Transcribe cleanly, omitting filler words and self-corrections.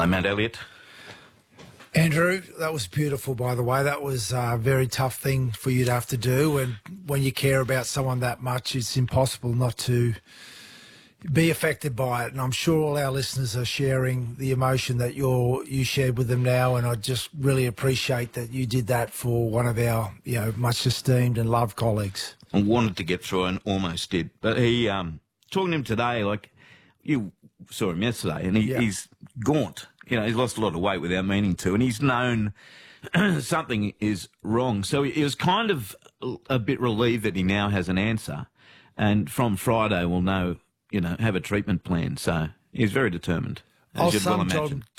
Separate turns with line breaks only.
Hi, Matt Elliott.
Andrew, that was beautiful, by the way. That was a very tough thing for you to have to do. And when you care about someone that much, it's impossible not to be affected by it. And I'm sure all our listeners are sharing the emotion that you shared with them now. And I just really appreciate that you did that for one of our, much esteemed and loved colleagues.
I wanted to get through and almost did. But he, talking to him today, like you saw him yesterday, and he's gaunt. He's lost a lot of weight without meaning to, and he's known something is wrong. So he was kind of a bit relieved that he now has an answer, and from Friday we'll know, have a treatment plan. So he's very determined, as you'd well imagine.